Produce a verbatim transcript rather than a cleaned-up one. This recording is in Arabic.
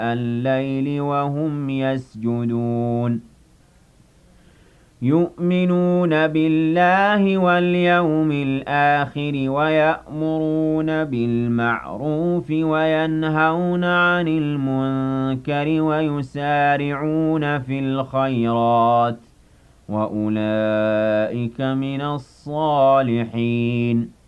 الليل وهم يسجدون يؤمنون بالله واليوم الآخر ويأمرون بالمعروف وينهون عن المنكر ويسارعون في الخيرات وأولئك من الصالحين